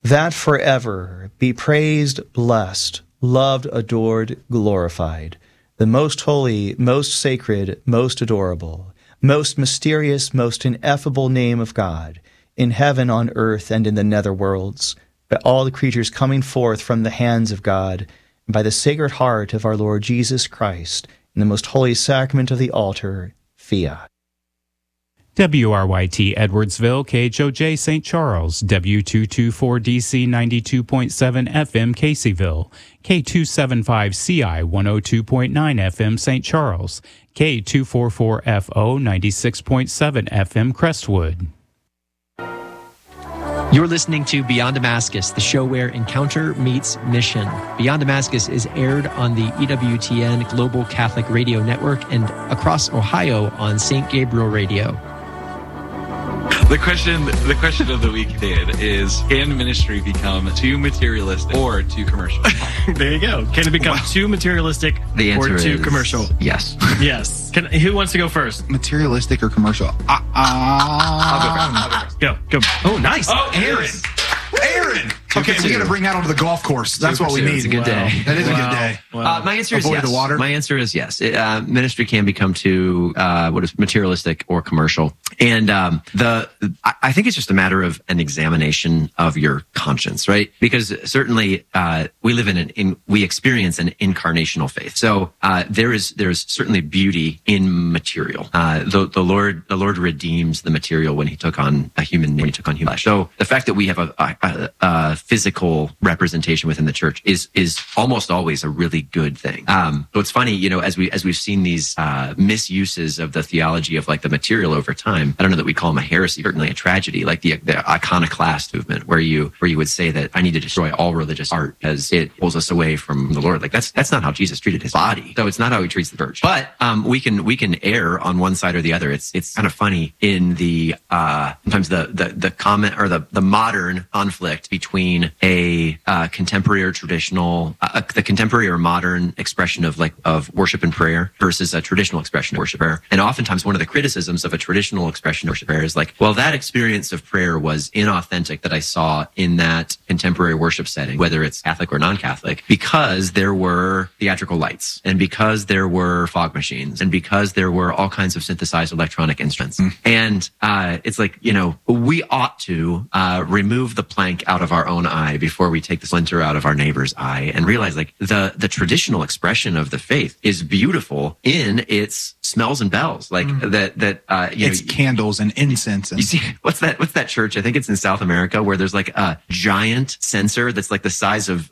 that forever be praised, blessed, loved, adored, glorified, the most holy, most sacred, most adorable, most mysterious, most ineffable name of God, in heaven, on earth, and in the nether worlds, by all the creatures coming forth from the hands of God, and by the Sacred Heart of our Lord Jesus Christ, in the most holy sacrament of the altar, fiat. WRYT Edwardsville, KHOJ St. Charles, W224DC 92.7 FM Caseyville, K275CI 102.9 FM St. Charles, K244FO 96.7 FM Crestwood. You're listening to Beyond Damascus, the show where encounter meets mission. Beyond Damascus is aired on the EWTN Global Catholic Radio Network and across Ohio on St. Gabriel Radio. The question of the week, Dan, is can ministry become too materialistic or too commercial? There you go. Can it become too materialistic or too commercial? Yes. Yes. Who wants to go first? Materialistic or commercial? I'll go first. Go. Oh, nice. Oh, Aaron. Okay, we got to bring that onto the golf course. That's what we need. It's a good day. That is a good day. My answer is yes. The water? My answer is yes. Ministry can become too materialistic or commercial, and I think it's just a matter of an examination of your conscience, right? Because certainly we live we experience an incarnational faith, so there is certainly beauty in material. The Lord redeems the material when He took on a human, when He took on human flesh. So the fact that we have a physical representation within the church is almost always a really good thing. So it's funny, as we've seen these misuses of the theology of like the material over time. I don't know that we call them a heresy, certainly a tragedy, like the iconoclast movement, where you would say that I need to destroy all religious art because it pulls us away from the Lord. Like that's not how Jesus treated His body. So it's not how He treats the church. But we can err on one side or the other. It's kind of funny in the sometimes the comment or the modern conflict between a contemporary or traditional, the contemporary or modern expression of worship and prayer versus a traditional expression of worship and prayer. And oftentimes one of the criticisms of a traditional expression of worship and prayer is like, well, that experience of prayer was inauthentic that I saw in that contemporary worship setting, whether it's Catholic or non-Catholic, because there were theatrical lights and because there were fog machines and because there were all kinds of synthesized electronic instruments. And it's like, we ought to remove the plank out of our own eye before we take the splinter out of our neighbor's eye and realize like the traditional expression of the faith is beautiful in its smells and bells, like it's candles and incense. And you see, what's that church? I think it's in South America where there's like a giant censer that's like the size of